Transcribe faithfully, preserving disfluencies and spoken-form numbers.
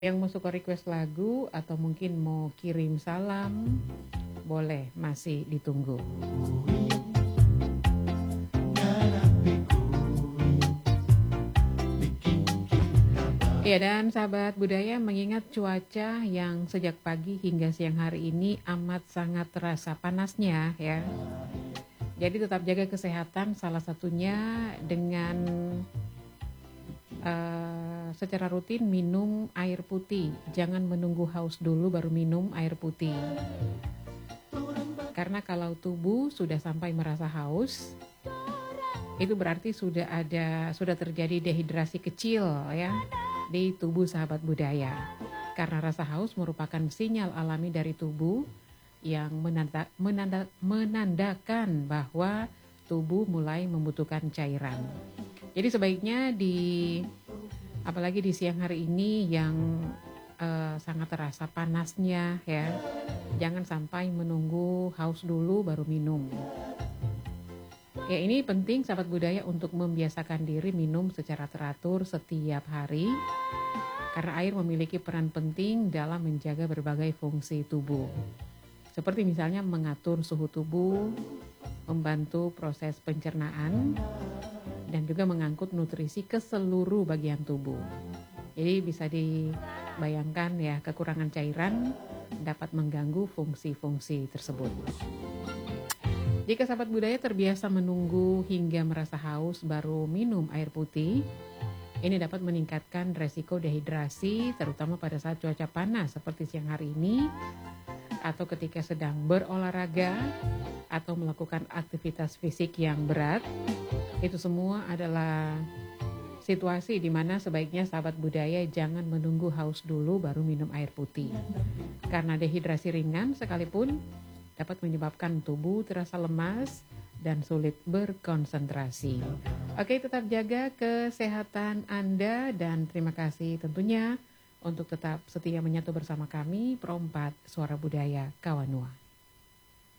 Yang mau suka request lagu atau mungkin mau kirim salam, boleh, masih ditunggu. Ya, dan sahabat budaya mengingat cuaca yang sejak pagi hingga siang hari ini amat sangat terasa panasnya ya. Jadi tetap jaga kesehatan, salah satunya dengan uh, secara rutin minum air putih. Jangan menunggu haus dulu baru minum air putih. Karena kalau tubuh sudah sampai merasa haus, itu berarti sudah ada sudah terjadi dehidrasi kecil ya di tubuh sahabat budaya. Karena rasa haus merupakan sinyal alami dari tubuh yang menanda, menanda, menandakan bahwa tubuh mulai membutuhkan cairan. Jadi sebaiknya di apalagi di siang hari ini yang uh, sangat terasa panasnya ya, jangan sampai menunggu haus dulu baru minum. Ya, ini penting sahabat budaya untuk membiasakan diri minum secara teratur setiap hari karena air memiliki peran penting dalam menjaga berbagai fungsi tubuh. Seperti misalnya mengatur suhu tubuh, membantu proses pencernaan, dan juga mengangkut nutrisi ke seluruh bagian tubuh. Jadi bisa dibayangkan ya, kekurangan cairan dapat mengganggu fungsi-fungsi tersebut. Jika sahabat budaya terbiasa menunggu hingga merasa haus baru minum air putih, ini dapat meningkatkan resiko dehidrasi terutama pada saat cuaca panas seperti siang hari ini atau ketika sedang berolahraga atau melakukan aktivitas fisik yang berat. Itu semua adalah situasi di mana sebaiknya sahabat budaya jangan menunggu haus dulu baru minum air putih. Karena dehidrasi ringan sekalipun dapat menyebabkan tubuh terasa lemas dan sulit berkonsentrasi. Oke, tetap jaga kesehatan Anda dan terima kasih tentunya untuk tetap setia menyatu bersama kami, Pro empat Suara Budaya Kawanua.